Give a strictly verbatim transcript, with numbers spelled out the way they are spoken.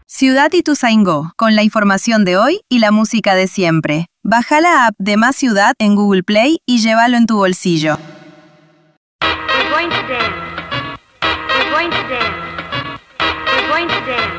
Ciudad Ituzaingó, con la información de hoy y la música de siempre. Baja la app de Más Ciudad en Google Play y llévalo en tu bolsillo. We're going to dance. We're going to dance. We're going to dance.